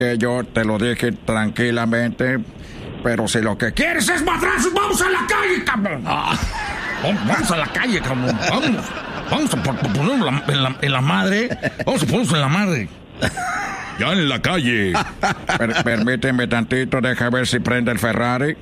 Yo te lo dije tranquilamente, pero si lo que quieres es madrazos, vamos a la calle, cabrón. Vamos a la calle, cabrón. Vamos a ponerlo en la madre. Vamos a ponerlo en la madre. Ya en la calle. Permíteme tantito, deja ver si prende el Ferrari.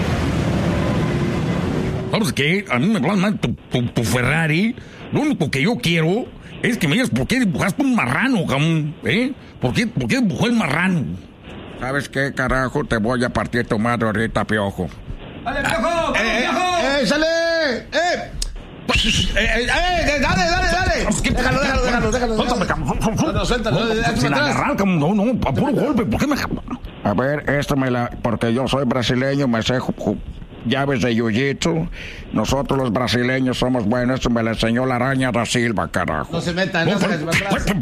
¿Sabes qué? A mí me va mal tu Ferrari. Lo único que yo quiero es que me digas por qué dibujaste un marrano, cabrón. ¿Por qué dibujó el marrano? ¿Sabes qué, carajo? Te voy a partir tu madre ahorita, piojo. ¡Dale, piojo! ¡Sale! Déjalo. Suéltalo. Sin agarrar, no, a puro golpe. ¿Por qué me...? A ver, porque yo soy brasileño, me sé llaves de jiu-jitsu. Nosotros los brasileños somos buenos. Esto me lo enseñó la araña da Silva, carajo. No se meta, no se meta.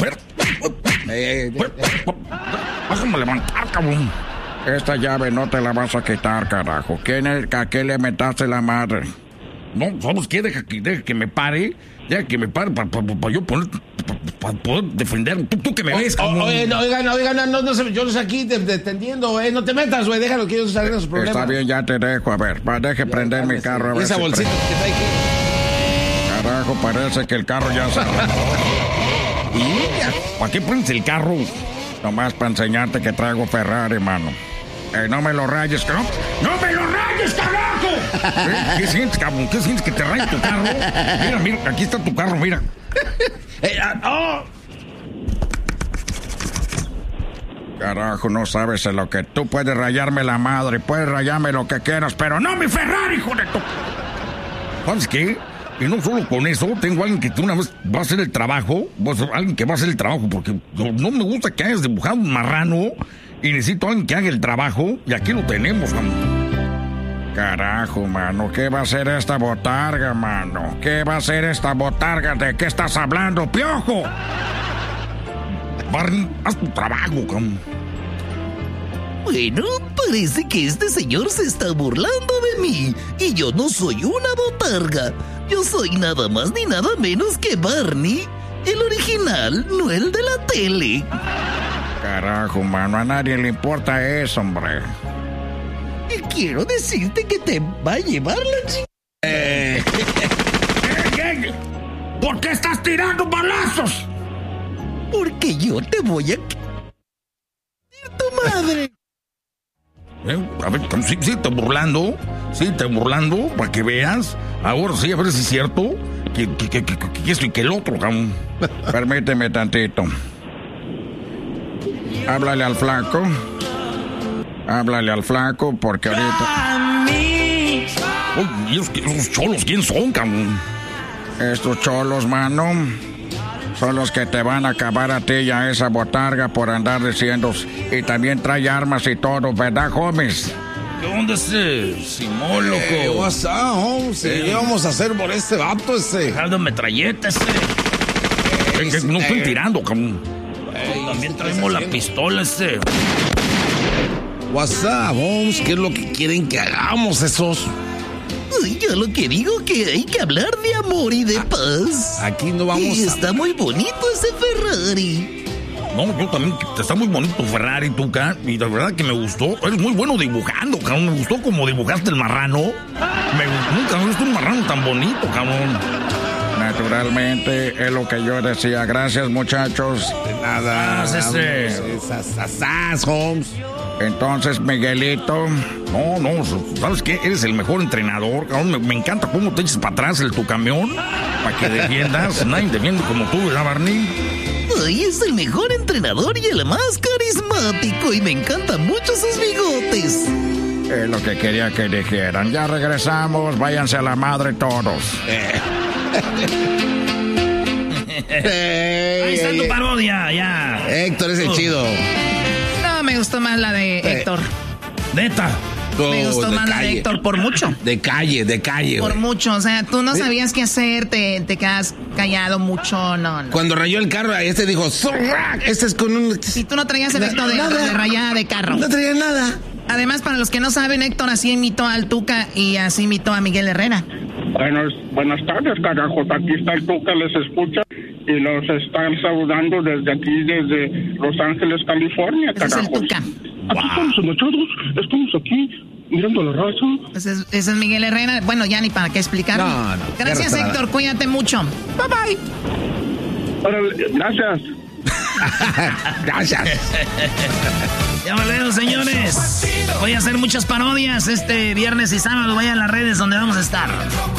Déjame levantar, cabrón. Esta llave no te la vas a quitar, carajo. ¿A qué le metaste la madre? No, ¿sabes qué? Deja que me pare. Deja que me pare para yo poder defender. Tú que me ves, cabrón. Oigan, no, yo no sé aquí defendiendo, no te metas, güey. Déjalo que ellos arreglen sus problemas. Está bien, ya te dejo. A ver, deje prender mi carro. A ver esa bolsita que trae aquí. Carajo, parece que el carro ya se... ¿Para qué prendes el carro? Nomás para enseñarte que traigo Ferrari, mano. No me lo rayes, cabrón. ¡No me lo rayes, carajo! ¿Qué sientes, cabrón? ¿Qué sientes que te rayes tu carro? Mira, aquí está tu carro, mira. Carajo, no sabes en lo que tú puedes rayarme la madre, puedes rayarme lo que quieras, pero no mi Ferrari, hijo de tu... ¿Sabes qué? Y no solo con eso, tengo alguien que una vez va a hacer el trabajo, alguien que va a hacer el trabajo, porque no me gusta que hayas dibujado un marrano y necesito a alguien que haga el trabajo, y aquí lo tenemos, mano. Carajo, mano, ¿qué va a hacer esta botarga, mano? ¿Qué va a hacer esta botarga? ¿De qué estás hablando, piojo? Barney, haz tu trabajo, cabrón. Bueno, parece que este señor se está burlando de mí. Y yo no soy una botarga. Yo soy nada más ni nada menos que Barney, el original, no el de la tele. Carajo, mano, a nadie le importa eso, hombre. Y quiero decirte que te va a llevar la ¿Por qué estás tirando balazos? Porque yo te voy a... tu madre. A ver, sí, te burlando. Sí, te burlando, para que veas. Ahora sí, a ver si es cierto que esto y que el otro, cabrón. Permíteme tantito. Háblale al flaco, porque ahorita... Uy, esos cholos, ¿quién son, cabrón? Estos cholos, mano, son los que te van a acabar a ti y a esa botarga por andar diciendo... Y también trae armas y todo, ¿verdad, homies? ¿Qué onda ese Simón, loco? What's up, Holmes? ¿Qué vamos a hacer por este vato ese? Dejando metralleta ese. No estoy tirando, cabrón. También traemos la pistola ese. What's up, Holmes? ¿Qué es lo que quieren que hagamos esos? Yo lo que digo que hay que hablar de amor y de paz. Aquí no vamos y está muy bonito ese Ferrari. No, yo también, está muy bonito tu Ferrari, Tuca, y de verdad que me gustó. Eres muy bueno dibujando, cabrón. Me gustó como dibujaste el marrano. Nunca he visto un marrano tan bonito, cabrón. Naturalmente, es lo que yo decía. Gracias, muchachos. De nada. Holmes. Entonces, Miguelito. No, ¿sabes qué? Eres el mejor entrenador, cabrón. Me encanta cómo te echas para atrás tu camión, para que defiendas. Nadie defiende como tú, ¿verdad, Barney? Ay, es el mejor entrenador y el más carismático. Y me encantan mucho sus bigotes. Es lo que quería que dijeran. Ya regresamos, váyanse a la madre todos. Ahí está tu parodia, ya. Héctor es el chido. No, me gustó más la de Héctor. Neta. Me gustó más la de Héctor por mucho. De calle. Por mucho, o sea, tú no sabías qué hacer, te quedas callado mucho, no. Cuando rayó el carro, este dijo, este es con un... Y tú no traías efecto de rayada de carro. No traía nada. Además, para los que no saben, Héctor así imitó al Tuca y así imitó a Miguel Herrera. Buenas tardes, carajos. Aquí está el Tuca, les escucha. y los están saludando desde aquí, desde Los Ángeles, California, Ese es el carajos. Tuca. Aquí estamos agachados, estamos aquí mirando la raza. Ese es Miguel Herrera. Bueno, ya ni para qué explicar. No, Gracias, Héctor. Cuídate mucho. Bye, bye. Órale, gracias. Gracias. Ya volvemos, señores. Voy a hacer muchas parodias este viernes y sábado. Vayan a las redes donde vamos a estar.